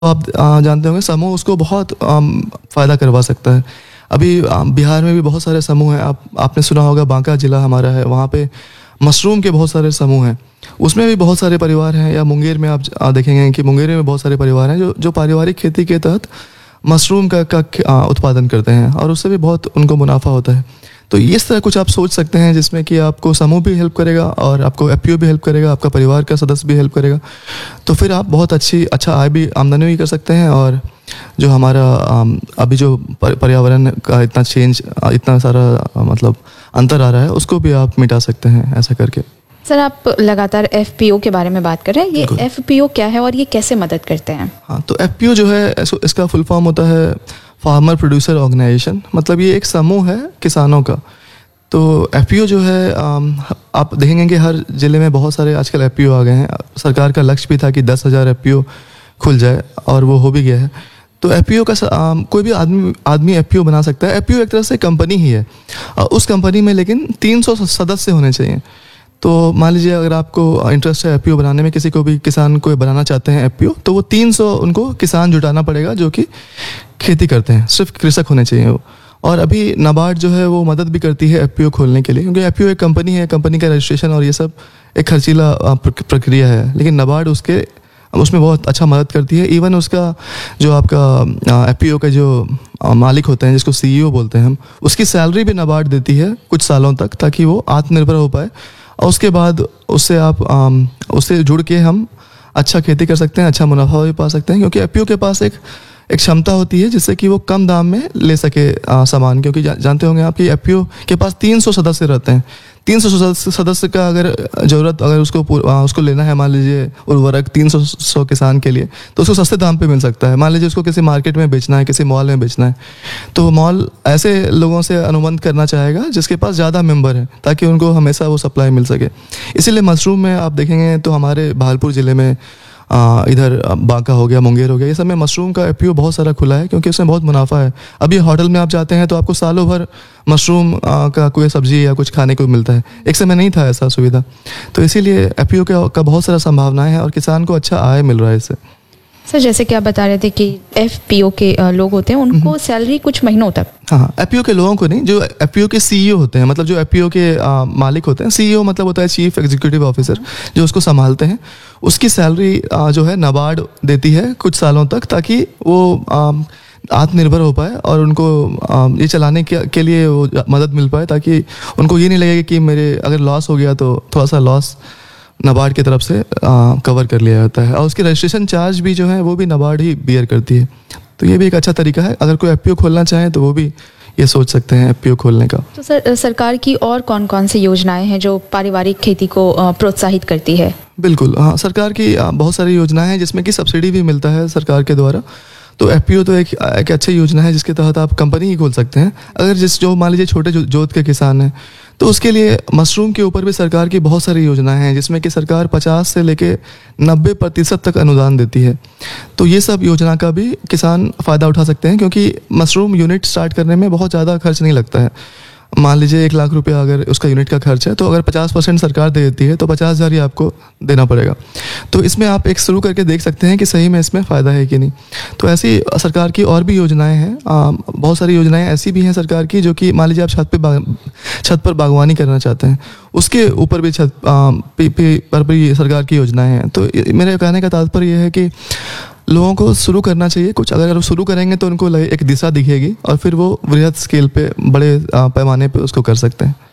आप जानते होंगे समूह उसको बहुत फ़ायदा करवा सकता है। अभी बिहार में भी बहुत सारे समूह हैं। आपने सुना होगा बांका ज़िला हमारा है, वहाँ पे मशरूम के बहुत सारे समूह हैं। उसमें भी बहुत सारे परिवार हैं। या मुंगेर में आप देखेंगे कि मुंगेर में बहुत सारे परिवार हैं जो पारिवारिक खेती के तहत मशरूम का उत्पादन करते हैं और उससे भी बहुत उनको मुनाफा होता है। तो इस तरह कुछ आप सोच सकते हैं जिसमें कि आपको समूह भी हेल्प करेगा और आपको एफपीओ भी हेल्प करेगा, आपका परिवार का सदस्य भी हेल्प करेगा। तो फिर आप बहुत अच्छा आमदनी भी कर सकते हैं और जो हमारा अभी जो पर्यावरण का इतना सारा मतलब अंतर आ रहा है उसको भी आप मिटा सकते हैं ऐसा करके। सर, आप लगातार एफपीओ के बारे में बात कर रहे हैं। ये एफपीओ क्या है और ये कैसे मदद करते हैं? हाँ, तो एफपीओ जो है इसका फुल फॉर्म होता है फार्मर प्रोड्यूसर ऑर्गेनाइजेशन। मतलब ये एक समूह है किसानों का। तो एफपीओ जो है आप देखेंगे कि हर ज़िले में बहुत सारे आजकल एफपीओ आ गए हैं। सरकार का लक्ष्य भी था कि 10,000 एफपीओ खुल जाए और वो हो भी गया है। तो एफपीओ का कोई भी आदमी एफपीओ बना सकता है। एफपीओ एक तरह से कंपनी ही है। उस कंपनी में लेकिन 300 सदस्य होने चाहिए। तो मान लीजिए अगर आपको इंटरेस्ट है एफपीओ बनाने में, किसी को भी किसान को बनाना चाहते हैं एफपीओ, तो वो 300 उनको किसान जुटाना पड़ेगा जो कि खेती करते हैं, सिर्फ कृषक होने चाहिए वो। और अभी नाबार्ड जो है वो मदद भी करती है एफपीओ खोलने के लिए, क्योंकि एफपीओ एक कंपनी है, कंपनी का रजिस्ट्रेशन और ये सब एक खर्चीला प्रक्रिया है। लेकिन नाबार्ड उसमें बहुत अच्छा मदद करती है। इवन उसका जो आपका एफपीओ का जो मालिक होते हैं जिसको सीईओ बोलते हैं हम, उसकी सैलरी भी नाबार्ड देती है कुछ सालों तक, ताकि वो आत्मनिर्भर हो पाए। और उसके बाद उससे जुड़ के हम अच्छा खेती कर सकते हैं, अच्छा मुनाफा भी पा सकते हैं। क्योंकि एफपीओ के पास एक क्षमता होती है जिससे कि वो कम दाम में ले सके सामान। क्योंकि जानते होंगे आप कि एफपीओ के पास 300 सदस्य रहते हैं। 300 सदस्य का अगर ज़रूरत अगर उसको लेना है, मान लीजिए उर्वरक 300 किसान के लिए, तो उसको सस्ते दाम पे मिल सकता है। मान लीजिए उसको किसी मार्केट में बेचना है, किसी मॉल में बेचना है, तो मॉल ऐसे लोगों से अनुबंध करना चाहेगा जिसके पास ज़्यादा मेंबर है, ताकि उनको हमेशा वो सप्लाई मिल सके। इसीलिए मशरूम में आप देखेंगे तो हमारे भागलपुर ज़िले में इधर बांका हो गया, मुंगेर हो गया, ये सब में मशरूम का एफपीओ बहुत सारा खुला है, क्योंकि उसमें बहुत मुनाफा है। अभी होटल में आप जाते हैं तो आपको सालों भर मशरूम का कोई सब्जी या कुछ खाने को मिलता है। एक समय नहीं था ऐसा सुविधा। तो इसीलिए एफपीओ का बहुत सारा संभावनाएं हैं और किसान को अच्छा आय मिल रहा है इससे। सर, जैसे कि आप बता रहे थे कि एफपीओ के लोग होते हैं उनको सैलरी कुछ महीनों तक। हाँ, एफपीओ के लोगों को नहीं, जो एफपीओ के सीईओ होते हैं, मतलब जो एफपीओ के मालिक होते हैं। सीईओ मतलब होता है चीफ एग्जीक्यूटिव ऑफिसर, जो उसको संभालते हैं। उसकी सैलरी जो है नाबार्ड देती है कुछ सालों तक, ताकि वो आत्मनिर्भर हो पाए और उनको ये चलाने के लिए वो मदद मिल पाए, ताकि उनको ये नहीं लगेगा कि मेरे अगर लॉस हो गया तो थोड़ा सा लॉस नाबार्ड की तरफ से कवर कर लिया जाता है। और उसकी रजिस्ट्रेशन चार्ज भी जो है वो भी नाबार्ड ही बियर करती है। तो ये भी एक अच्छा तरीका है। अगर कोई एफपीओ खोलना चाहे तो वो भी ये सोच सकते हैं एफपीओ खोलने का। तो सर, सरकार की और कौन कौन सी योजनाएं हैं जो पारिवारिक खेती को प्रोत्साहित करती है? बिल्कुल, हाँ, सरकार की बहुत सारी योजनाएं हैं जिसमें कि सब्सिडी भी मिलता है सरकार के द्वारा। तो एफपीओ तो एक अच्छी योजना है जिसके तहत आप कंपनी ही खोल सकते हैं। अगर जो मान लीजिए छोटे जोत के किसान हैं, तो उसके लिए मशरूम के ऊपर भी सरकार की बहुत सारी योजनाएं हैं, जिसमें कि सरकार 50 से लेके 90% तक अनुदान देती है। तो ये सब योजना का भी किसान फ़ायदा उठा सकते हैं, क्योंकि मशरूम यूनिट स्टार्ट करने में बहुत ज़्यादा खर्च नहीं लगता है। मान लीजिए 1 लाख रुपया अगर उसका यूनिट का खर्च है, तो अगर 50% सरकार दे देती है तो 50,000 ही आपको देना पड़ेगा। तो इसमें आप एक शुरू करके देख सकते हैं कि सही में इसमें फ़ायदा है कि नहीं। तो ऐसी सरकार की और भी योजनाएं हैं। बहुत सारी योजनाएं ऐसी भी हैं सरकार की, जो कि मान लीजिए आप छत पर बागवानी करना चाहते हैं, उसके ऊपर भी छत पर भी सरकार की योजनाएं हैं। तो मेरे कहने का तात्पर्य यह है कि लोगों को शुरू करना चाहिए कुछ। अगर वो शुरू करेंगे तो उनको एक दिशा दिखेगी और फिर वो वृहद स्केल पे, बड़े पैमाने पे उसको कर सकते हैं।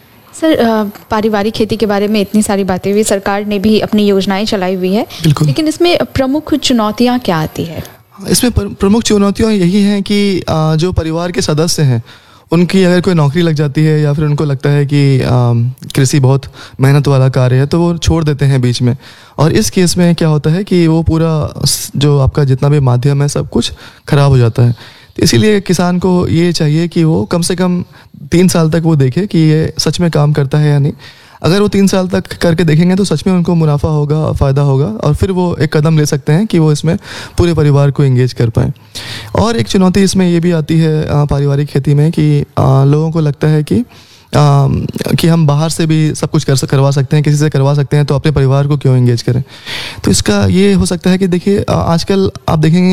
सर, पारिवारिक खेती के बारे में इतनी सारी बातें हुई, सरकार ने भी अपनी योजनाएं चलाई हुई है, लेकिन इसमें प्रमुख चुनौतियां क्या आती है? इसमें प्रमुख चुनौतियां यही हैं कि जो परिवार के सदस्य हैं उनकी अगर कोई नौकरी लग जाती है, या फिर उनको लगता है कि कृषि बहुत मेहनत वाला कार्य है, तो वो छोड़ देते हैं बीच में। और इस केस में क्या होता है कि वो पूरा जो आपका जितना भी माध्यम है सब कुछ खराब हो जाता है। तो इसीलिए किसान को ये चाहिए कि वो कम से कम 3 साल तक वो देखे कि ये सच में काम करता है या नहीं। अगर वो 3 साल तक करके देखेंगे तो सच में उनको मुनाफा होगा, फ़ायदा होगा, और फिर वो एक कदम ले सकते हैं कि वो इसमें पूरे परिवार को एंगेज कर पाएँ। और एक चुनौती इसमें ये भी आती है पारिवारिक खेती में कि लोगों को लगता है कि कि हम बाहर से भी सब कुछ करवा सकते हैं, किसी से करवा सकते हैं, तो अपने परिवार को क्यों एंगेज करें। तो इसका ये हो सकता है कि देखिए आजकल आप देखेंगे